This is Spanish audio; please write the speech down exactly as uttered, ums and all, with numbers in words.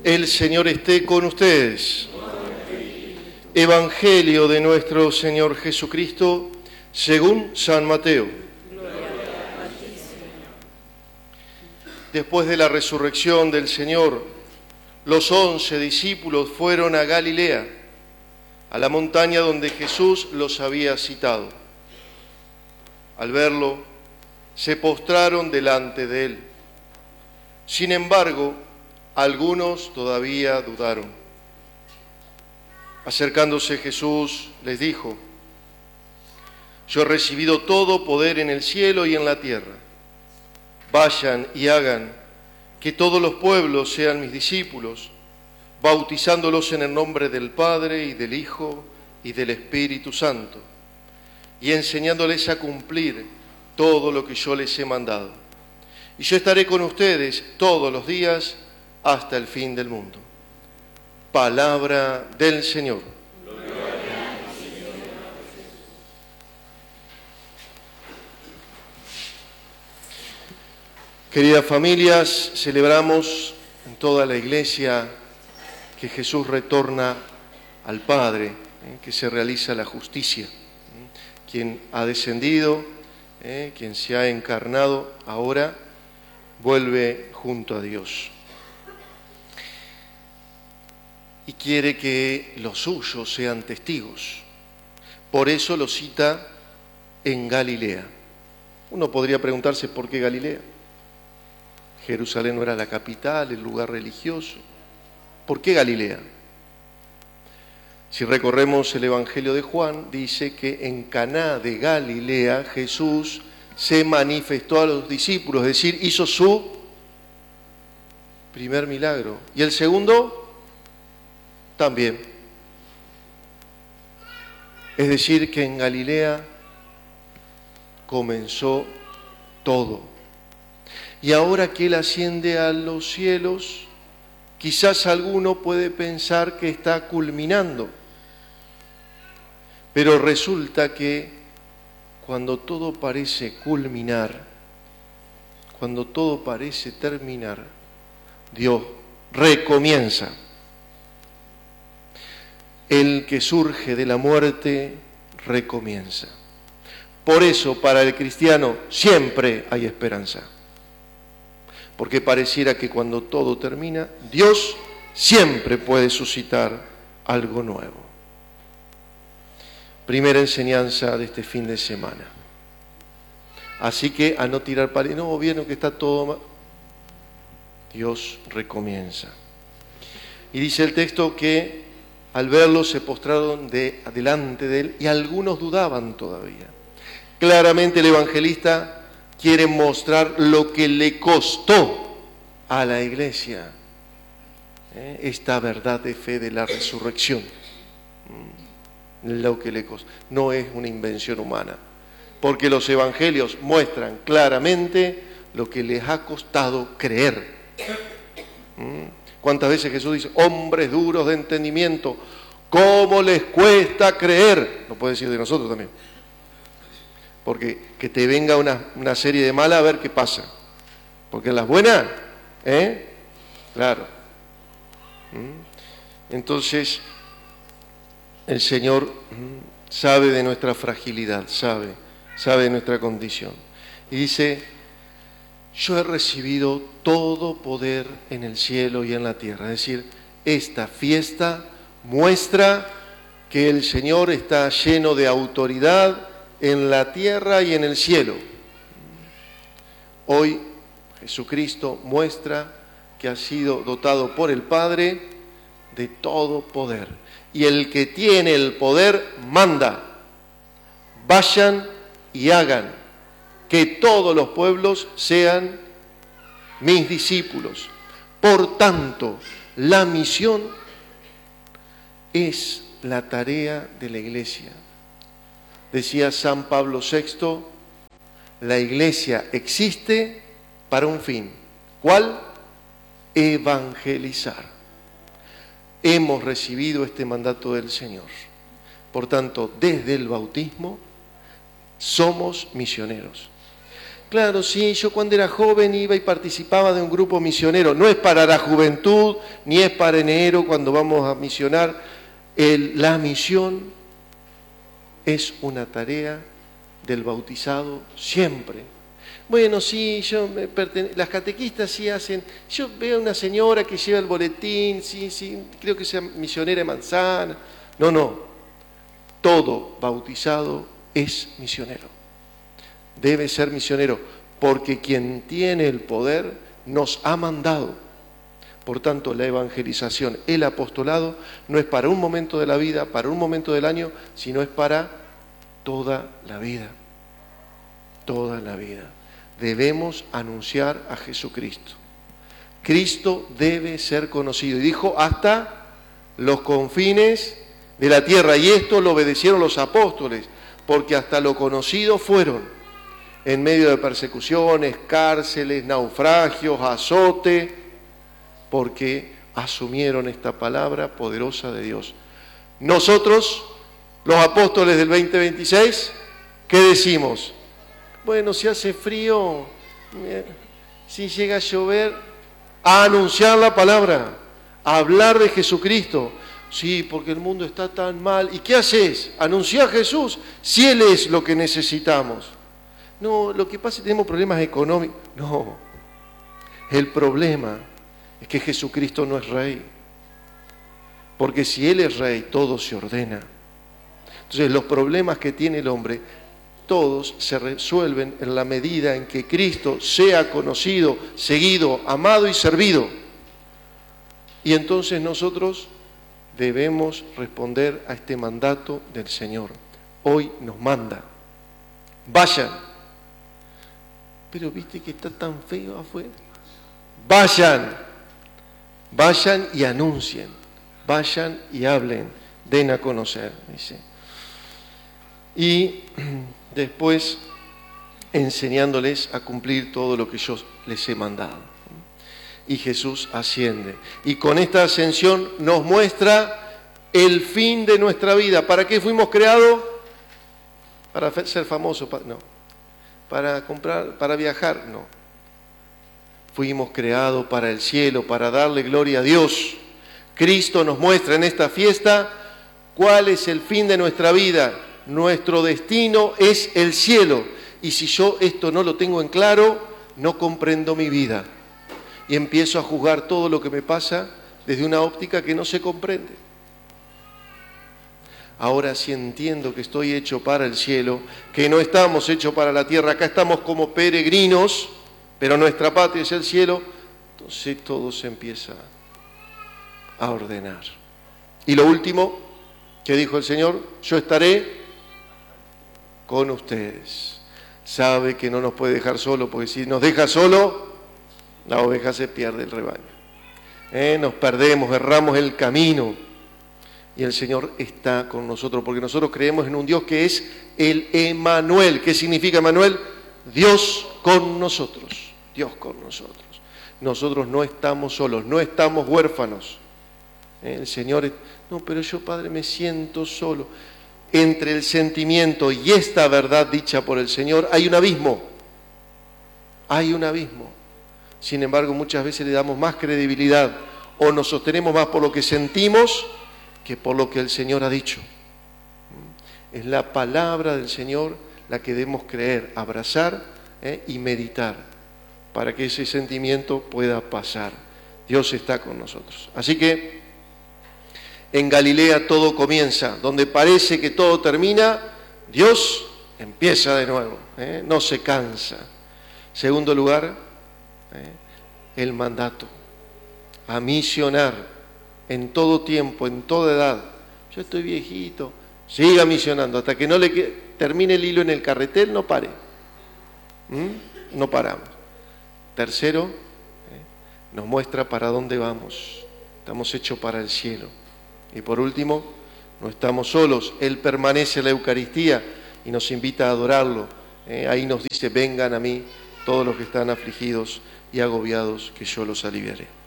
El Señor esté con ustedes. Evangelio de nuestro Señor Jesucristo según San Mateo. Después de la resurrección del Señor, los once discípulos fueron a Galilea, a la montaña donde Jesús los había citado. Al verlo, se postraron delante de él. Sin embargo, algunos todavía dudaron. Acercándose Jesús les dijo: Yo he recibido todo poder en el cielo y en la tierra. Vayan y hagan que todos los pueblos sean mis discípulos, bautizándolos en el nombre del Padre y del Hijo y del Espíritu Santo, y enseñándoles a cumplir todo lo que yo les he mandado. Y yo estaré con ustedes todos los días hasta el fin del mundo. Palabra del Señor. Queridas familias, celebramos en toda la Iglesia que Jesús retorna al Padre, eh, que se realiza la justicia. Eh, quien ha descendido, eh, quien se ha encarnado, ahora vuelve junto a Dios. Y quiere que los suyos sean testigos. Por eso lo cita en Galilea. Uno podría preguntarse por qué Galilea. Jerusalén no era la capital, el lugar religioso. ¿Por qué Galilea? Si recorremos el Evangelio de Juan, dice que en Caná de Galilea Jesús se manifestó a los discípulos, es decir, hizo su primer milagro. ¿Y el segundo? También. Es decir, que en Galilea comenzó todo. Y ahora que Él asciende a los cielos, quizás alguno puede pensar que está culminando. Pero resulta que cuando todo parece culminar, cuando todo parece terminar, Dios recomienza. El que surge de la muerte recomienza. Por eso, para el cristiano siempre hay esperanza. Porque pareciera que cuando todo termina, Dios siempre puede suscitar algo nuevo. Primera enseñanza de este fin de semana. Así que a no tirar para... No, vieron que está todo mal. Dios recomienza. Y dice el texto que al verlo se postraron de, delante de él y algunos dudaban todavía. Claramente el evangelista quiere mostrar lo que le costó a la iglesia ¿eh? esta verdad de fe de la resurrección. Lo que le costó. No es una invención humana, porque los evangelios muestran claramente lo que les ha costado creer. ¿Mm? ¿Cuántas veces Jesús dice, hombres duros de entendimiento, cómo les cuesta creer? Lo puede decir de nosotros también. Porque que te venga una, una serie de malas a ver qué pasa. Porque en las buenas, ¿eh? Claro. ¿Mm? Entonces, el Señor ¿mm? sabe de nuestra fragilidad, sabe, sabe de nuestra condición. Y dice, yo he recibido todo poder en el cielo y en la tierra. Es decir, esta fiesta muestra que el Señor está lleno de autoridad en la tierra y en el cielo. Hoy Jesucristo muestra que ha sido dotado por el Padre de todo poder. Y el que tiene el poder manda. Vayan y hagan que todos los pueblos sean mis discípulos. Por tanto, la misión es la tarea de la iglesia. Decía San Pablo sexto, la iglesia existe para un fin. ¿Cuál? Evangelizar. Hemos recibido este mandato del Señor. Por tanto, desde el bautismo somos misioneros. Claro, sí, yo cuando era joven iba y participaba de un grupo misionero. No es para la juventud, ni es para enero cuando vamos a misionar. El, la misión es una tarea del bautizado siempre. Bueno, sí, yo me pertene... las catequistas sí hacen... Yo veo a una señora que lleva el boletín, sí, sí, creo que sea misionera de Manzana. No, no, todo bautizado es misionero. Debe ser misionero, porque quien tiene el poder nos ha mandado. Por tanto, la evangelización, el apostolado, no es para un momento de la vida, para un momento del año, sino es para toda la vida. Toda la vida. Debemos anunciar a Jesucristo. Cristo debe ser conocido. Y dijo, hasta los confines de la tierra. Y esto lo obedecieron los apóstoles, porque hasta lo conocido fueron. En medio de persecuciones, cárceles, naufragios, azote, porque asumieron esta palabra poderosa de Dios. Nosotros, los apóstoles del veinte veintiséis, ¿qué decimos? Bueno, si hace frío, si llega a llover, a anunciar la palabra, a hablar de Jesucristo. Sí, porque el mundo está tan mal. ¿Y qué haces? Anunciar a Jesús, si Él es lo que necesitamos. No, lo que pasa es que tenemos problemas económicos. No, el problema es que Jesucristo no es rey. Porque si Él es rey, todo se ordena. Entonces los problemas que tiene el hombre, todos se resuelven en la medida en que Cristo sea conocido, seguido, amado y servido. Y entonces nosotros debemos responder a este mandato del Señor. Hoy nos manda, vayan. Pero viste que está tan feo afuera. Vayan, vayan y anuncien, vayan y hablen, den a conocer, dice. Y después enseñándoles a cumplir todo lo que yo les he mandado. Y Jesús asciende. Y con esta ascensión nos muestra el fin de nuestra vida. ¿Para qué fuimos creados? Para ser famosos, no. Para comprar, para viajar, no. Fuimos creados para el cielo, para darle gloria a Dios. Cristo nos muestra en esta fiesta cuál es el fin de nuestra vida. Nuestro destino es el cielo. Y si yo esto no lo tengo en claro, no comprendo mi vida. Y empiezo a juzgar todo lo que me pasa desde una óptica que no se comprende. Ahora sí entiendo que estoy hecho para el cielo, que no estamos hechos para la tierra, acá estamos como peregrinos, pero nuestra patria es el cielo, entonces todo se empieza a ordenar. Y lo último que dijo el Señor, yo estaré con ustedes. Sabe que no nos puede dejar solo, porque si nos deja solo, la oveja se pierde el rebaño. Eh, nos perdemos, erramos el camino. Y el Señor está con nosotros, porque nosotros creemos en un Dios que es el Emanuel. ¿Qué significa Emanuel? Dios con nosotros, Dios con nosotros. Nosotros no estamos solos, no estamos huérfanos. El Señor, es... no, pero yo, Padre, me siento solo. Entre el sentimiento y esta verdad dicha por el Señor hay un abismo, hay un abismo. Sin embargo, muchas veces le damos más credibilidad o nos sostenemos más por lo que sentimos que por lo que el Señor ha dicho. Es la palabra del Señor la que debemos creer, abrazar ¿eh? y meditar para que ese sentimiento pueda pasar. Dios está con nosotros. Así que en Galilea todo comienza, donde parece que todo termina, Dios empieza de nuevo, ¿eh? no se cansa. Segundo lugar, ¿eh? el mandato, a misionar. En todo tiempo, en toda edad. Yo estoy viejito, siga misionando, hasta que no le termine el hilo en el carretel, no pare. ¿Mm? No paramos. Tercero, eh, nos muestra para dónde vamos. Estamos hechos para el cielo. Y por último, no estamos solos. Él permanece en la Eucaristía y nos invita a adorarlo. Eh, ahí nos dice, vengan a mí todos los que están afligidos y agobiados, que yo los aliviaré.